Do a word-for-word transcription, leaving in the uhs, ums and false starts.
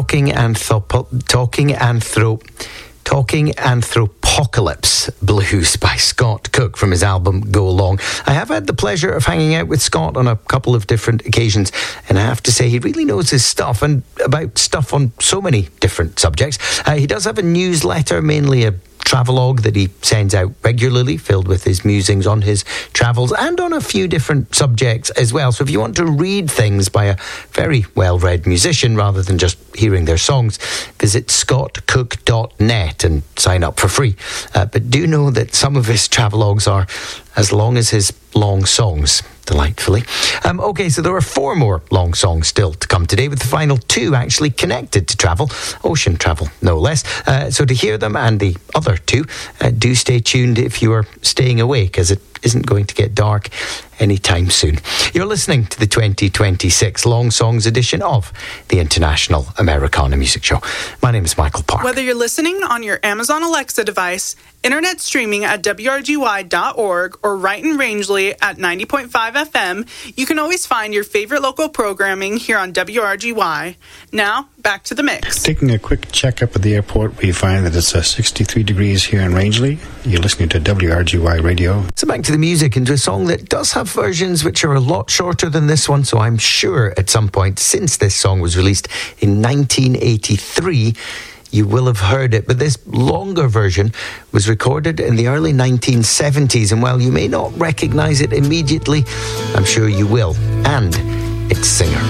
Talking Anthrop... Talking Anthrop... Talking Anthropocalypse Blues by Scott Cook from his album Go Along. I have had the pleasure of hanging out with Scott on a couple of different occasions, and I have to say he really knows his stuff, and about stuff on so many different subjects. Uh, he does have a newsletter, mainly a travelogue that he sends out regularly, filled with his musings on his travels and on a few different subjects as well. So if you want to read things by a very well-read musician rather than just hearing their songs, visit scott cook dot net and sign up for free. Uh, but do know that some of his travelogues are as long as his long songs, delightfully. Um, okay, so there are four more long songs still to come today, with the final two actually connected to travel, ocean travel, no less. Uh, so to hear them and the other two, uh, do stay tuned if you are staying awake, as it isn't going to get dark anytime soon. You're listening to the twenty twenty-six Long Songs edition of the International Americana Music Show. My name is Michael Park. Whether you're listening on your Amazon Alexa device, internet streaming at W R G Y dot org, or right in Rangeley at ninety point five F M, you can always find your favorite local programming here on W R G Y. Now, back to the mix. Taking a quick checkup at the airport, we find that it's uh, sixty-three degrees here in Rangeley. You're listening to W R G Y Radio. So back to the music, and to a song that does have versions which are a lot shorter than this one, so I'm sure at some point since this song was released in nineteen eighty-three, you will have heard it. But this longer version was recorded in the early nineteen seventies, and while you may not recognise it immediately, I'm sure you will. And its singer,